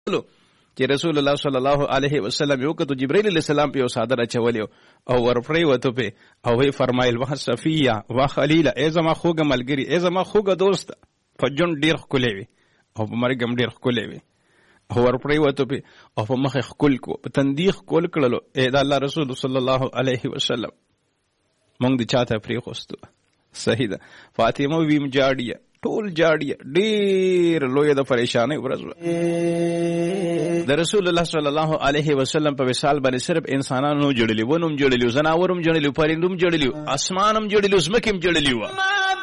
چې رسول الله صلی الله علیه وسلم یو کتو جبرائیل علیه السلام په صادره چولیو او ورپری وته په او وی فرمایل وه صفیه وا خلیله ای زما خوګه ملګری ای زما خوګه دوست په جون ډیر خولې وي او په مرګ هم ډیر خولې وي او ورپری وته په او په مخ خل کو په تندیخ کول کړلو اے د الله رسول صلی الله علیه وسلم مونږ د چاته پری خوستو صحیح ده فاطمه ویم جاړیه ټول جاړیه ډیر لوی د پریشانې ورځ د رسول الله صلی الله علیه وسلم په وصال باندې صرف انسانانو جوړلی ونوم جوړلی زناورم جوړلی پرندوم جوړلی اسمانم جوړلی زمکم جوړلی